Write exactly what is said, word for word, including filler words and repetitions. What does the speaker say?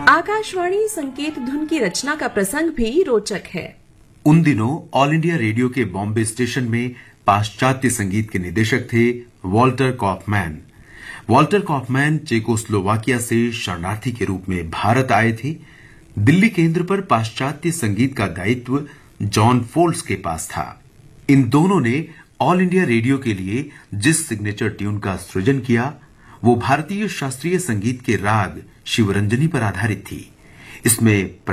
आकाशवाणी संकेत धुन की रचना का प्रसंग भी रोचक है। उन दिनों ऑल इंडिया रेडियो के बॉम्बे स्टेशन में पाश्चात्य संगीत के निदेशक थे Walter Kauffman. Walter Kauffman Czechoslovakia से शरणार्थी के रूप में भारत आए थे। दिल्ली केंद्र पर पाश्चात्य संगीत का दायित्व जॉन फोल्ड्स के पास था। इन दोनों ने ऑल इंडिया रेडियो के लिए जिस सिग्नेचर ट्यून का सृजन किया वो भारतीय शास्त्रीय संगीत के राग शिवरंजनी पर आधारित थी। इसमें